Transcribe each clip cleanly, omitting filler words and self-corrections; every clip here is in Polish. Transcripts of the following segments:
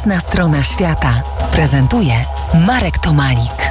Jasna strona świata prezentuje Marek Tomalik.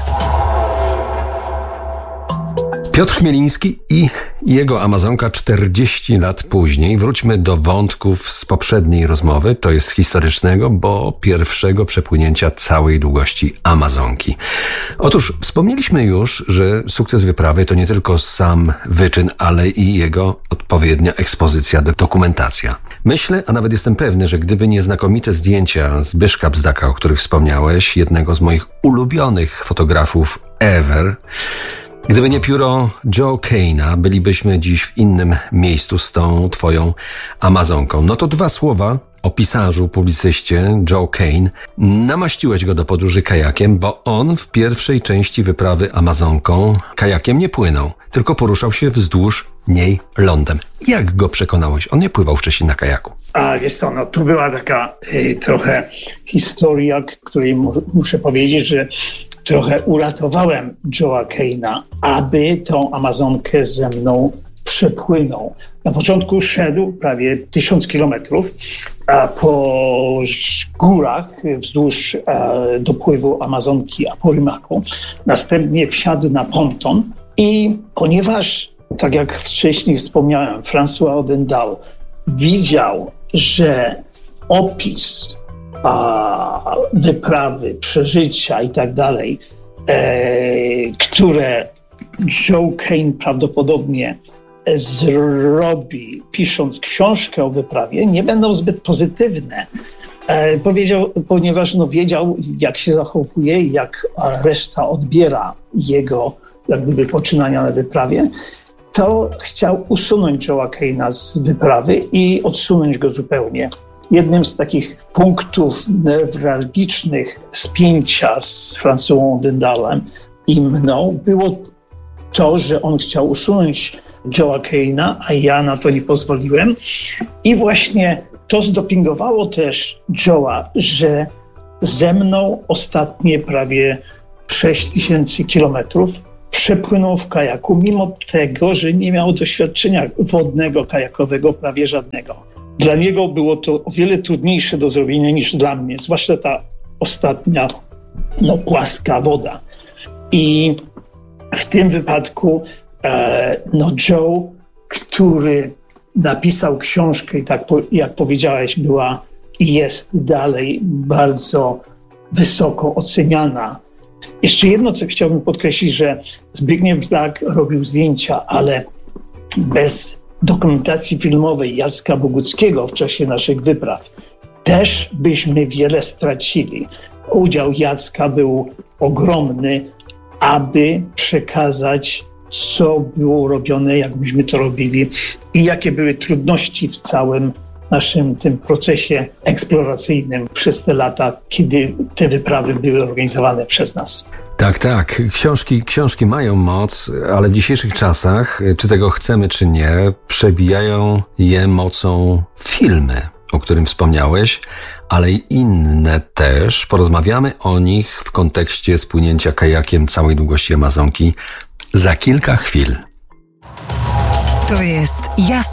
Piotr Chmieliński i jego Amazonka 40 lat później. Wróćmy do wątków z poprzedniej rozmowy, to jest historycznego, bo pierwszego przepłynięcia całej długości Amazonki. Otóż wspomnieliśmy już, że sukces wyprawy to nie tylko sam wyczyn, ale i jego odpowiednia ekspozycja, dokumentacja. Myślę, a nawet jestem pewny, że gdyby nie znakomite zdjęcia Zbyszka Bzdaka, o których wspomniałeś, jednego z moich ulubionych fotografów ever, gdyby nie pióro Joe Kane'a, bylibyśmy dziś w innym miejscu z tą twoją Amazonką. No to dwa słowa o pisarzu, publicyście Joe Kane. Namaściłeś go do podróży kajakiem, bo on w pierwszej części wyprawy Amazonką kajakiem nie płynął, tylko poruszał się wzdłuż niej lądem. Jak go przekonałeś? On nie pływał wcześniej na kajaku. A wiesz co, no tu była taka trochę historia, której muszę powiedzieć, że trochę uratowałem Joe'a Kane'a, aby tą Amazonkę ze mną przepłynął. Na początku szedł prawie 1000 kilometrów po górach wzdłuż dopływu Amazonki Apurímacu. Następnie wsiadł na ponton i ponieważ, tak jak wcześniej wspomniałem, François Oudendal widział, że opis wyprawy, przeżycia i tak dalej, które Joe Kane prawdopodobnie zrobi, pisząc książkę o wyprawie, nie będą zbyt pozytywne. Ponieważ wiedział, jak się zachowuje i jak reszta odbiera jego jak gdyby poczynania na wyprawie, to chciał usunąć Joe'a Kane'a z wyprawy i odsunąć go zupełnie. Jednym z takich punktów newralgicznych spięcia z François Oudendalem i mną było to, że on chciał usunąć Joe'a Kane'a, a ja na to nie pozwoliłem. I właśnie to zdopingowało też Joe'a, że ze mną ostatnie prawie 6000 kilometrów przepłynął w kajaku, mimo tego, że nie miał doświadczenia wodnego, kajakowego, prawie żadnego. Dla niego było to o wiele trudniejsze do zrobienia niż dla mnie, zwłaszcza ta ostatnia płaska woda. I w tym wypadku Joe, który napisał książkę i tak jak powiedziałeś, była i jest dalej bardzo wysoko oceniana. Jeszcze jedno, co chciałbym podkreślić, że Zbigniew Bzdak robił zdjęcia, ale bez dokumentacji filmowej Jacka Boguckiego w czasie naszych wypraw też byśmy wiele stracili. Udział Jacka był ogromny, aby przekazać, co było robione, jak myśmy to robili i jakie były trudności w całym naszym tym procesie eksploracyjnym przez te lata, kiedy te wyprawy były organizowane przez nas. Tak. Książki mają moc, ale w dzisiejszych czasach, czy tego chcemy, czy nie, przebijają je mocą filmy, o którym wspomniałeś, ale i inne też. Porozmawiamy o nich w kontekście spłynięcia kajakiem całej długości Amazonki za kilka chwil. To jest Jasna